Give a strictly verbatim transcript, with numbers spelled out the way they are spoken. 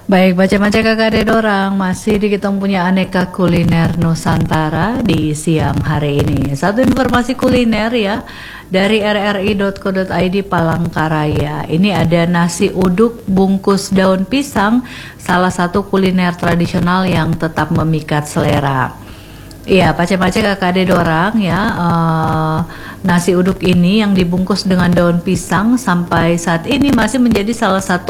Baik, baca-baca kakak dorang masih di kita punya aneka kuliner Nusantara di siang hari ini. Satu informasi kuliner ya dari r r i dot co dot i d Palangkaraya. Ini ada nasi uduk bungkus daun pisang, salah satu kuliner tradisional yang tetap memikat selera. Iya, pace-pace kakak dorang ya. Uh, nasi uduk ini yang dibungkus dengan daun pisang sampai saat ini masih menjadi salah satu